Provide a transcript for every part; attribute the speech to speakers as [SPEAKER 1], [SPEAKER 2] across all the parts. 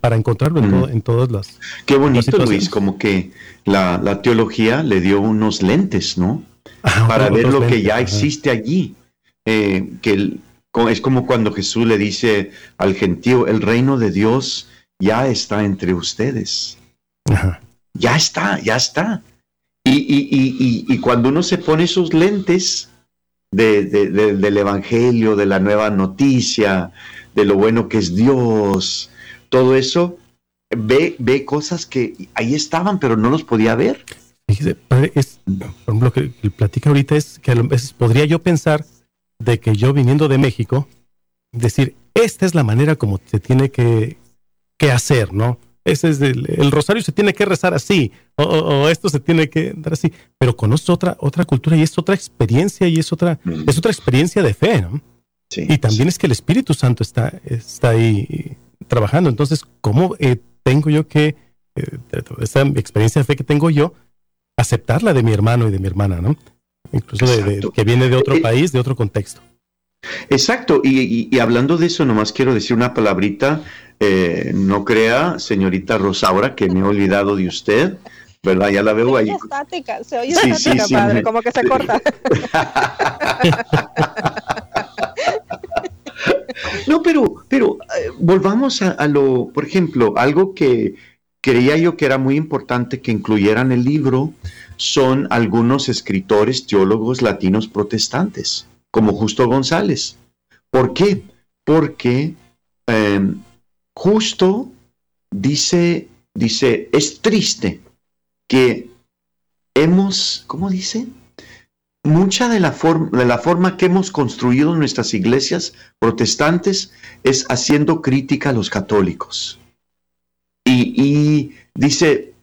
[SPEAKER 1] para encontrarlo en todas las
[SPEAKER 2] Qué bonito,
[SPEAKER 1] situaciones.
[SPEAKER 2] Luis, como que la teología le dio unos lentes, ¿no?
[SPEAKER 1] Ajá,
[SPEAKER 2] Para ver
[SPEAKER 1] otros
[SPEAKER 2] lo que
[SPEAKER 1] lentes,
[SPEAKER 2] ya
[SPEAKER 1] ajá.
[SPEAKER 2] existe allí. Es como cuando Jesús le dice al gentío, el reino de Dios ya está entre ustedes.
[SPEAKER 1] Ajá.
[SPEAKER 2] Ya está. Y cuando uno se pone esos lentes del evangelio, de la nueva noticia, de lo bueno que es Dios, todo eso, ve cosas que ahí estaban, pero no los podía ver.
[SPEAKER 1] Fíjese, padre, por ejemplo, lo que platica ahorita es que a veces podría yo pensar de que yo viniendo de México, decir, esta es la manera como se tiene que hacer, ¿no? Ese es el rosario se tiene que rezar así, o esto se tiene que dar así, pero conozco otra cultura y es otra experiencia y es otra experiencia de fe, ¿no?
[SPEAKER 2] Sí,
[SPEAKER 1] y también es que el Espíritu Santo está ahí trabajando. Entonces, ¿cómo tengo yo que, esa experiencia de fe que tengo yo, aceptarla de mi hermano y de mi hermana, ¿no? Incluso de que viene de otro país, de otro contexto.
[SPEAKER 2] Exacto, y hablando de eso, nomás quiero decir una palabrita. No crea, señorita Rosaura, que me he olvidado de usted, ¿verdad? Ya la veo ahí.
[SPEAKER 3] Se oye estática, padre, como que se corta.
[SPEAKER 2] No, pero volvamos a lo, por ejemplo, algo que creía yo que era muy importante que incluyeran el libro son algunos escritores, teólogos latinos protestantes, como Justo González. ¿Por qué? Porque Justo dice, es triste que ¿cómo dice? Mucha de la forma que hemos construido nuestras iglesias protestantes es haciendo crítica a los católicos. Y dice,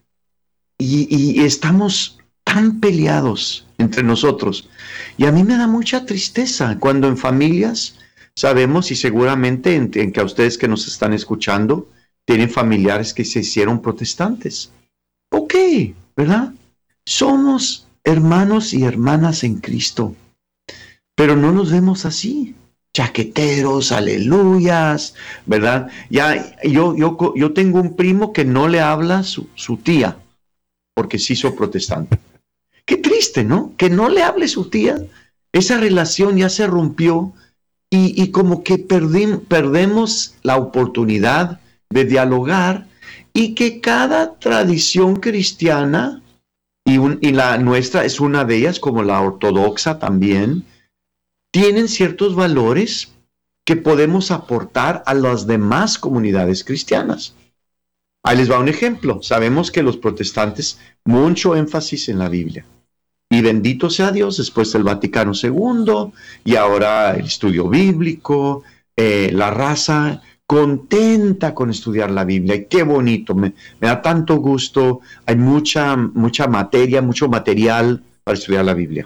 [SPEAKER 2] y estamos tan peleados entre nosotros. Y a mí me da mucha tristeza cuando en familias sabemos, y seguramente en que a ustedes que nos están escuchando tienen familiares que se hicieron protestantes. Ok, ¿verdad? Somos hermanos y hermanas en Cristo, pero no nos vemos así, chaqueteros, aleluyas, ¿verdad? Ya yo tengo un primo que no le habla su tía, porque se hizo protestante. Qué triste, ¿no? Que no le hable su tía. Esa relación ya se rompió y como que perdemos la oportunidad de dialogar y que cada tradición cristiana, y la nuestra es una de ellas, como la ortodoxa también, tienen ciertos valores que podemos aportar a las demás comunidades cristianas. Ahí les va un ejemplo. Sabemos que los protestantes, mucho énfasis en la Biblia. Y bendito sea Dios, después del Vaticano II, y ahora el estudio bíblico, la raza contenta con estudiar la Biblia. Y qué bonito, me da tanto gusto. Hay mucha materia, mucho material para estudiar la Biblia.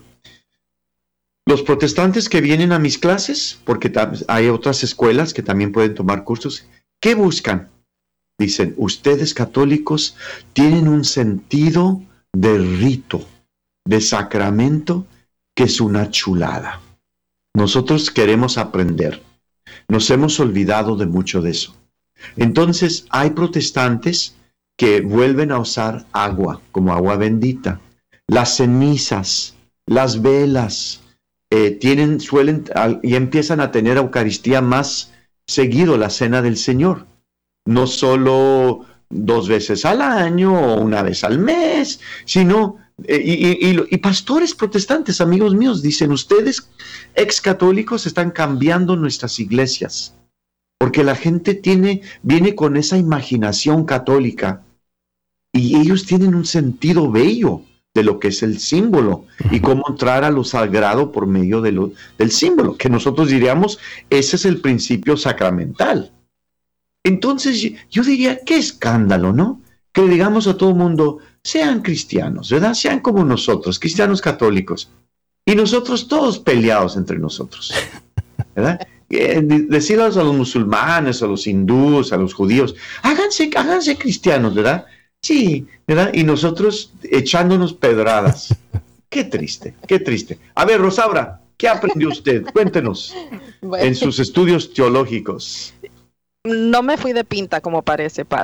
[SPEAKER 2] Los protestantes que vienen a mis clases, porque hay otras escuelas que también pueden tomar cursos, ¿qué buscan? Dicen, ustedes católicos tienen un sentido de rito, de sacramento, que es una chulada. Nosotros queremos aprender. Nos hemos olvidado de mucho de eso. Entonces, hay protestantes que vuelven a usar agua, como agua bendita. Las cenizas, las velas, suelen y empiezan a tener Eucaristía más seguido, la Cena del Señor. No solo 2 veces al año o 1 vez al mes, sino, y pastores protestantes, amigos míos, dicen, ustedes, ex católicos, están cambiando nuestras iglesias, porque la gente viene con esa imaginación católica, y ellos tienen un sentido bello de lo que es el símbolo, y cómo entrar a lo sagrado por medio del símbolo, que nosotros diríamos, ese es el principio sacramental. Entonces, yo diría, qué escándalo, ¿no? Que le digamos a todo el mundo, sean cristianos, ¿verdad? Sean como nosotros, cristianos católicos. Y nosotros todos peleados entre nosotros, ¿verdad? Decirles a los musulmanes, a los hindúes, a los judíos, háganse cristianos, ¿verdad? Sí, ¿verdad? Y nosotros echándonos pedradas. Qué triste, qué triste. A ver, Rosaura, ¿qué aprendió usted? Cuéntenos, en sus estudios teológicos.
[SPEAKER 3] No me fui de pinta, como parece, padre.